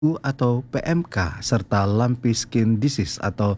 atau PMK serta lumpy skin disease atau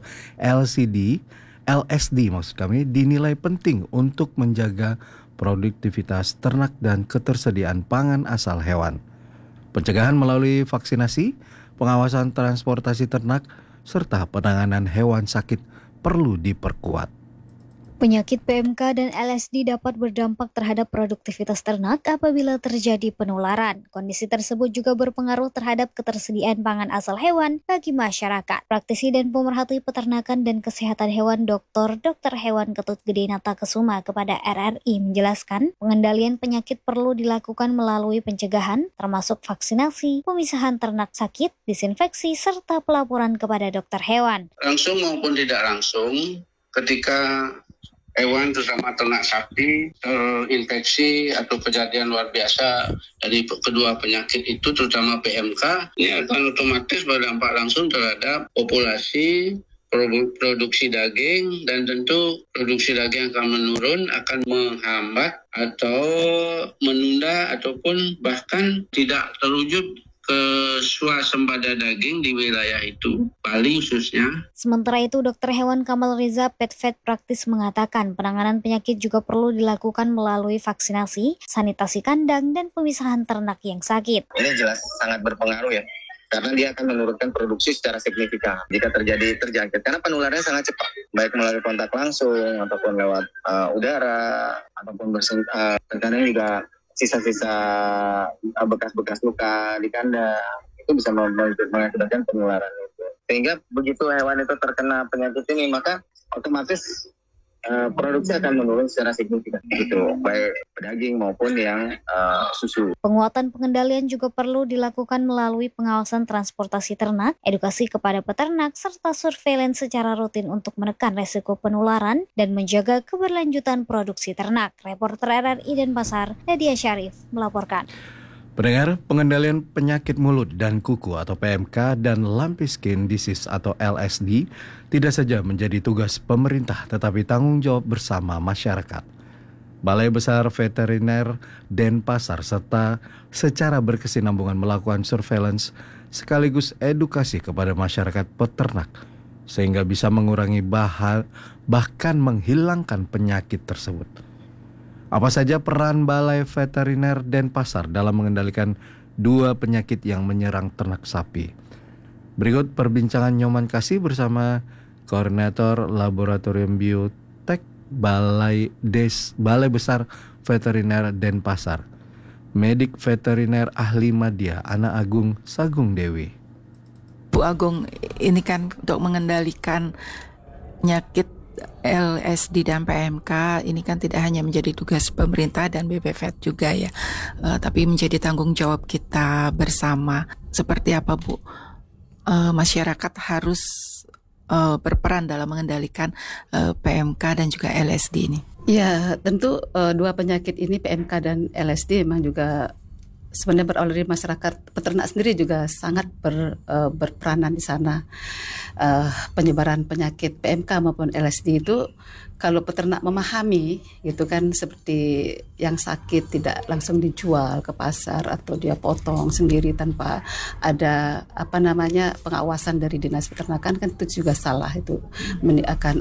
LSD maksud kami dinilai penting untuk menjaga produktivitas ternak dan ketersediaan pangan asal hewan. Pencegahan melalui vaksinasi, pengawasan transportasi ternak, serta penanganan hewan sakit perlu diperkuat. Penyakit PMK dan LSD dapat berdampak terhadap produktivitas ternak apabila terjadi penularan. Kondisi tersebut juga berpengaruh terhadap ketersediaan pangan asal hewan bagi masyarakat. Praktisi dan pemerhati peternakan dan kesehatan hewan Dr. Hewan Ketut Gede Nata Kesuma kepada RRI menjelaskan, pengendalian penyakit perlu dilakukan melalui pencegahan, termasuk vaksinasi, pemisahan ternak sakit, disinfeksi, serta pelaporan kepada dokter hewan. Langsung maupun tidak langsung, ketika hewan terutama ternak sapi terinfeksi atau kejadian luar biasa dari kedua penyakit itu terutama PMK, ini akan otomatis berdampak langsung terhadap populasi produksi daging, dan tentu produksi daging akan menurun, akan menghambat atau menunda ataupun bahkan tidak terwujud ke swasembada daging di wilayah itu, Bali khususnya. Sementara itu, Dokter Hewan Kamal Riza, Pet Vet Praktis mengatakan penanganan penyakit juga perlu dilakukan melalui vaksinasi, sanitasi kandang, dan pemisahan ternak yang sakit. Ini jelas sangat berpengaruh ya, karena dia akan menurunkan produksi secara signifikan jika terjadi terjangkit. Karena penularannya sangat cepat, baik melalui kontak langsung ataupun lewat udara ataupun terkadang juga sisa-sisa bekas-bekas luka di kandang itu bisa mengakibatkan penularan itu. Sehingga begitu hewan itu terkena penyakit ini, maka otomatis produksi akan menurun secara signifikan, gitu, baik daging maupun yang susu. Penguatan pengendalian juga perlu dilakukan melalui pengawasan transportasi ternak, edukasi kepada peternak, serta surveillance secara rutin untuk menekan resiko penularan dan menjaga keberlanjutan produksi ternak. Reporter RRI Denpasar, Nadia Syarif melaporkan. Pendengar, pengendalian penyakit mulut dan kuku atau PMK dan lumpy skin disease atau LSD tidak saja menjadi tugas pemerintah tetapi tanggung jawab bersama masyarakat. Balai Besar Veteriner Denpasar serta secara berkesinambungan melakukan surveillance sekaligus edukasi kepada masyarakat peternak sehingga bisa mengurangi bahkan menghilangkan penyakit tersebut. Apa saja peran Balai Veteriner Denpasar dalam mengendalikan dua penyakit yang menyerang ternak sapi? Berikut perbincangan Nyoman Kasih bersama Koordinator Laboratorium Biotek Balai Besar Veteriner Denpasar, Medik Veteriner Ahli Madya Ana Agung Sagung Dewi. Bu Agung, ini kan untuk mengendalikan penyakit LSD dan PMK ini kan tidak hanya menjadi tugas pemerintah dan BPVET juga ya, tapi menjadi tanggung jawab kita bersama. Seperti apa Bu? Masyarakat harus berperan dalam mengendalikan PMK dan juga LSD ini. Ya, tentu dua penyakit ini PMK dan LSD memang juga sebenarnya berawal dari masyarakat peternak sendiri juga sangat berperanan di sana. Penyebaran penyakit PMK maupun LSD itu kalau peternak memahami gitu kan, seperti yang sakit tidak langsung dijual ke pasar atau dia potong sendiri tanpa ada pengawasan dari dinas peternakan, kan itu juga salah, itu akan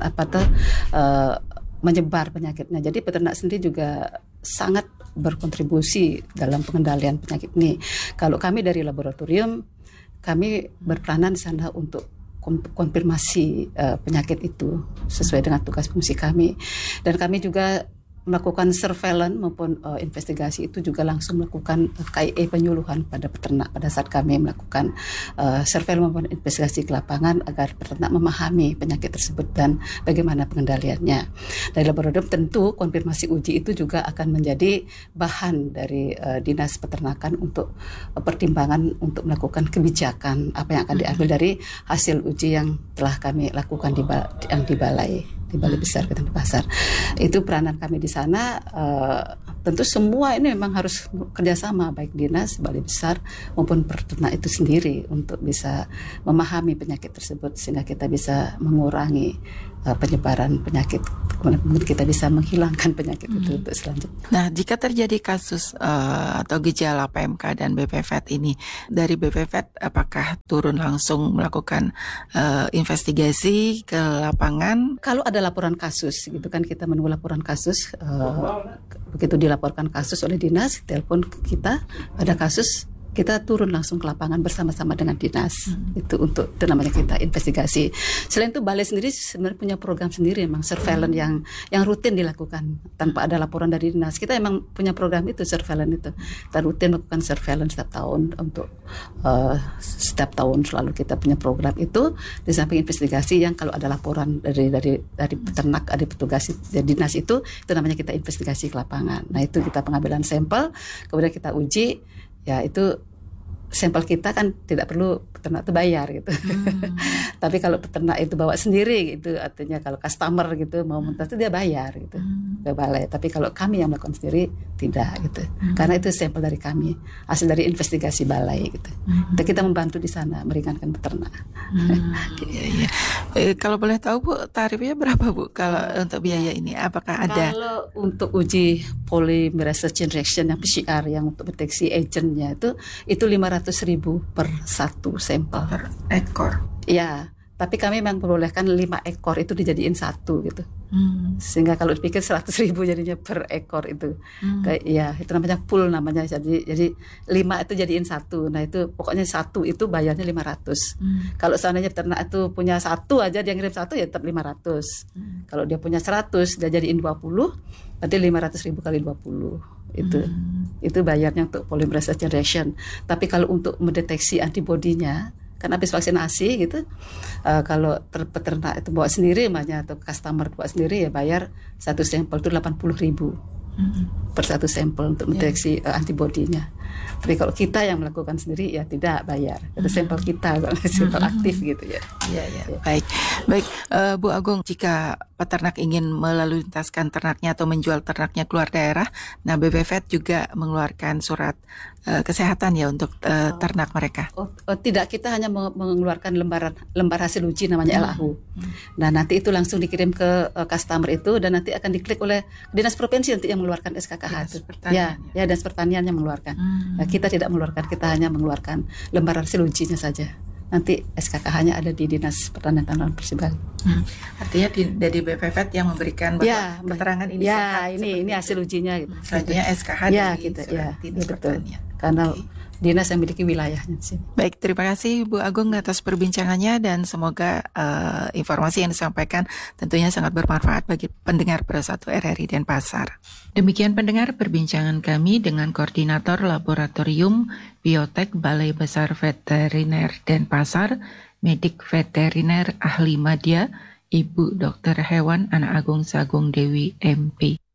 menyebar penyakitnya. Jadi peternak sendiri juga sangat berkontribusi dalam pengendalian penyakit ini. Kalau kami dari laboratorium, kami berperanan di sana untuk konfirmasi penyakit itu sesuai dengan tugas fungsi kami. Dan kami juga melakukan surveillance maupun investigasi itu juga langsung melakukan KIE penyuluhan pada peternak pada saat kami melakukan surveillance maupun investigasi ke lapangan agar peternak memahami penyakit tersebut dan bagaimana pengendaliannya. Dari laboratorium tentu konfirmasi uji itu juga akan menjadi bahan dari dinas peternakan untuk pertimbangan untuk melakukan kebijakan apa yang akan diambil dari hasil uji yang telah kami lakukan di Balai Besar Denpasar. Itu peranan kami di sana tentu semua ini memang harus kerjasama, baik dinas, balai besar maupun peternak itu sendiri untuk bisa memahami penyakit tersebut sehingga kita bisa mengurangi penyebaran penyakit, kemudian kita bisa menghilangkan penyakit itu untuk selanjutnya. Nah, jika terjadi kasus atau gejala PMK dan BPVET ini, dari BPVET apakah turun langsung melakukan investigasi ke lapangan? Kalau ada laporan kasus, gitu kan, kita menunggu laporan kasus. Begitu dilaporkan kasus oleh dinas, telepon kita, ada kasus, kita turun langsung ke lapangan bersama-sama dengan dinas. Itu namanya kita investigasi. Selain itu balai sendiri sebenarnya punya program sendiri, memang surveillance yang rutin dilakukan tanpa ada laporan dari dinas. Kita memang punya program itu, surveillance itu. Kita rutin melakukan surveillance setiap tahun untuk setiap tahun selalu kita punya program itu. Di samping investigasi yang kalau ada laporan dari peternak, ada petugas dari dinas itu namanya kita investigasi ke lapangan. Nah, itu kita pengambilan sampel, kemudian kita uji. Ya, itu sampel kita kan tidak perlu peternak itu bayar gitu. Tapi kalau peternak itu bawa sendiri gitu, artinya kalau customer gitu mau mentah itu dia bayar gitu ke balai. Tapi kalau kami yang melakukan sendiri tidak gitu. Karena itu sampel dari kami, hasil dari investigasi balai gitu. Kita membantu di sana meringankan peternak. Iya. Kalau boleh tahu Bu, tarifnya berapa Bu kalau untuk biaya ini? Apakah ada? Kalau untuk uji polymerase chain reaction yang PCR yang untuk deteksi agentnya itu 500.000 per satu sampel. Per ekor. Ya, tapi kami memang membolehkan 5 ekor itu dijadiin satu gitu. Sehingga kalau dipikir 100.000 jadinya per ekor itu. Ya, itu namanya pool namanya. Jadi 5 itu jadiin satu. Nah, itu pokoknya satu itu bayarnya 500. Kalau seandainya peternak itu punya satu aja, dia ngirim satu ya tetap 500. Kalau dia punya 100 dia jadiin 20, berarti 500.000 kali 20. Itu bayarnya untuk polymerase chain reaction. Tapi kalau untuk mendeteksi antibodinya, kan habis vaksinasi gitu, kalau peternak itu bawa sendiri atau customer bawa sendiri ya bayar satu sampel itu 80.000 per satu sampel untuk mendeteksi antibodinya. Tapi kalau kita yang melakukan sendiri ya tidak bayar. Itu sampel kita, sampel aktif gitu ya. Iya. Baik, Bu Agung, jika peternak ingin melalu lintaskan ternaknya atau menjual ternaknya keluar daerah, nah BPVET juga mengeluarkan surat kesehatan ya untuk ternak mereka. Tidak, kita hanya mengeluarkan lembar hasil uji namanya LAU. Nah, nanti itu langsung dikirim ke customer itu dan nanti akan diklik oleh dinas provinsi untuk yang mengeluarkan SKKH itu. Ya, dinas pertanian yang mengeluarkan. Nah, kita tidak mengeluarkan, kita hanya mengeluarkan lembar hasil ujinya saja. Nanti SKKH-nya ada di Dinas Pertanian Tanaman Persibali. Artinya dari BPVET yang memberikan bahwa keterangan ini sehat. Ini hasil ujinya gitu. Selanjutnya SKH dari Dinas Pertanian. Karena dinas yang memiliki wilayahnya di sini. Baik, terima kasih Bu Agung atas perbincangannya dan semoga informasi yang disampaikan tentunya sangat bermanfaat bagi pendengar Pro1 RRI Denpasar. Demikian pendengar perbincangan kami dengan Koordinator Laboratorium Biotek Balai Besar Veteriner Denpasar, Medik Veteriner Ahli Madya, Ibu Dr. Hewan Ana Agung Sagung Dewi MP.